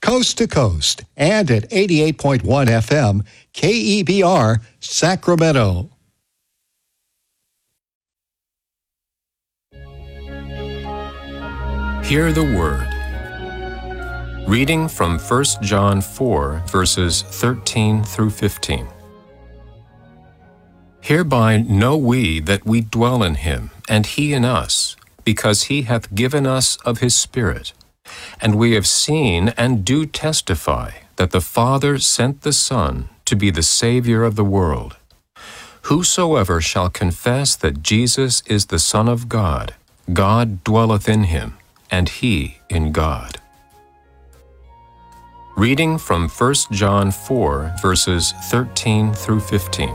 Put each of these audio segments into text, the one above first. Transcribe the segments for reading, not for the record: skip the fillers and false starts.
coast to coast, and at 88.1 FM, KEBR, Sacramento. Hear the Word. Reading from 1 John 4, verses 13 through 15. Hereby know we that we dwell in him, and he in us, because he hath given us of his Spirit. And we have seen and do testify that the Father sent the Son to be the Savior of the world. Whosoever shall confess that Jesus is the Son of God, God dwelleth in him, and he in God. Reading from 1 John 4, verses 13 through 15.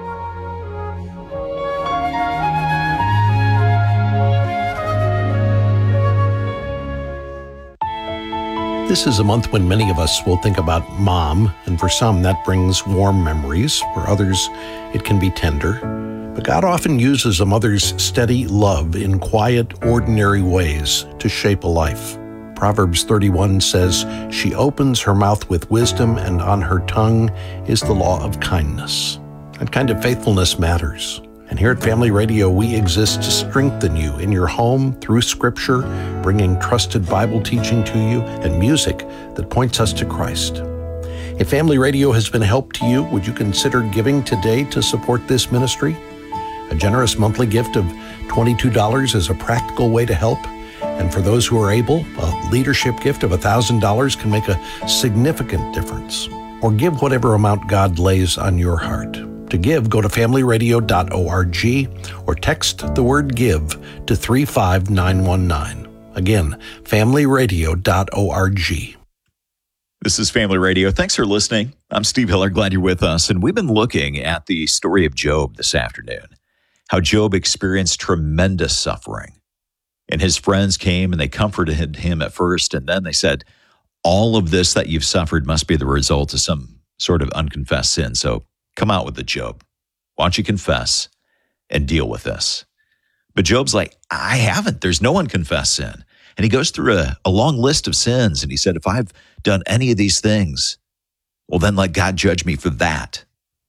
This is a month when many of us will think about Mom, and for some that brings warm memories. For others, it can be tender. But God often uses a mother's steady love in quiet, ordinary ways to shape a life. Proverbs 31 says, "She opens her mouth with wisdom, and on her tongue is the law of kindness." That kind of faithfulness matters. And here at Family Radio, we exist to strengthen you in your home through Scripture, bringing trusted Bible teaching to you and music that points us to Christ. If Family Radio has been a help to you, would you consider giving today to support this ministry? A generous monthly gift of $22 is a practical way to help. And for those who are able, a leadership gift of $1,000 can make a significant difference. Or give whatever amount God lays on your heart. To give, go to familyradio.org or text the word GIVE to 35919. Again, familyradio.org. This is Family Radio. Thanks for listening. I'm Steve Hiller. Glad you're with us. And we've been looking at the story of Job this afternoon, how Job experienced tremendous suffering. And his friends came and they comforted him at first, and then they said, all of this that you've suffered must be the result of some sort of unconfessed sin. So come out with it, Job. Why don't you confess and deal with this? But Job's like, I haven't. There's no unconfessed sin. And he goes through a long list of sins. And he said, if I've done any of these things, well, then let God judge me for that.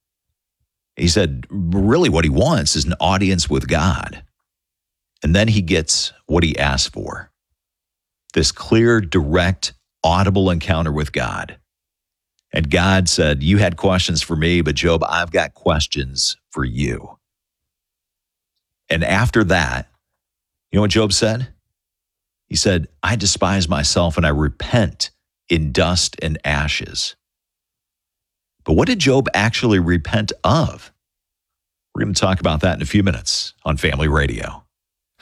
He said, really what he wants is an audience with God. And then he gets what he asked for. This clear, direct, audible encounter with God. And God said, you had questions for me, but Job, I've got questions for you. And after that, you know what Job said? He said, I despise myself and I repent in dust and ashes. But what did Job actually repent of? We're going to talk about that in a few minutes on Family Radio.